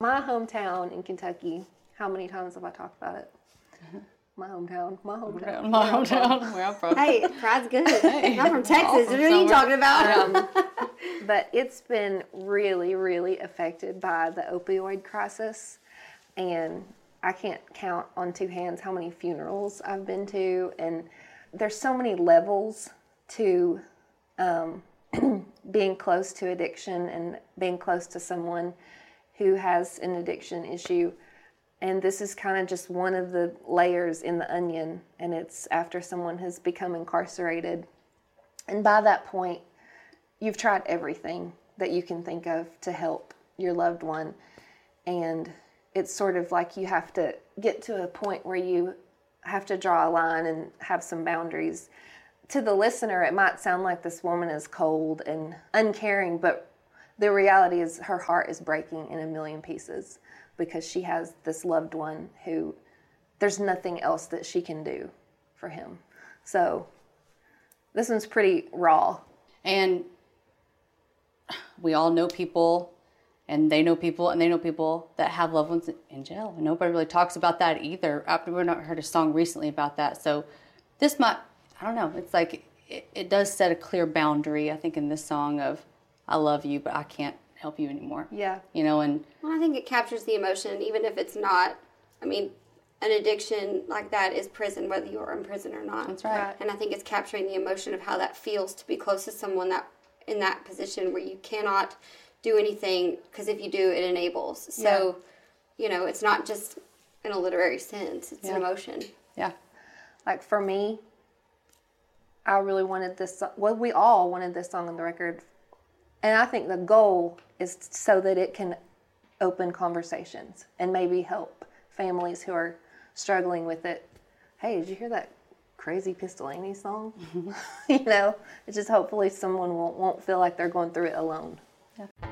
My hometown in Kentucky, how many times have I talked about it? My hometown. Where I'm from. Hey, pride's good. Hey, I'm from Texas. awesome. What are you talking about? But it's been really, really affected by the opioid crisis. And I can't count on two hands how many funerals I've been to. And there's so many levels to being close to addiction and being close to someone who has an addiction issue. And this is kind of just one of the layers in the onion, and it's after someone has become incarcerated. And by that point, you've tried everything that you can think of to help your loved one. And it's sort of like you have to get to a point where you have to draw a line and have some boundaries. To the listener, it might sound like this woman is cold and uncaring, but the reality is her heart is breaking in a million pieces because she has this loved one who there's nothing else that she can do for him. So this one's pretty raw. And we all know people, and they know people, and they know people that have loved ones in jail. And nobody really talks about that either. We've not heard a song recently about that. So this might, I don't know, it's like it does set a clear boundary, I think, in this song of, I love you, but I can't help you anymore. Yeah. You know, and... Well, I think it captures the emotion, even if it's not, I mean, an addiction like that is prison, whether you're in prison or not. That's right. And I think it's capturing the emotion of how that feels to be close to someone that in that position where you cannot do anything, because if you do, it enables. So, you know, it's not just in a literary sense, it's an emotion. Yeah. Like for me, I really wanted this, well, we all wanted this song on the record. And I think the goal is so that it can open conversations and maybe help families who are struggling with it. Hey, did you hear that crazy Pistolini song? You know, it's just hopefully someone won't feel like they're going through it alone. Yeah.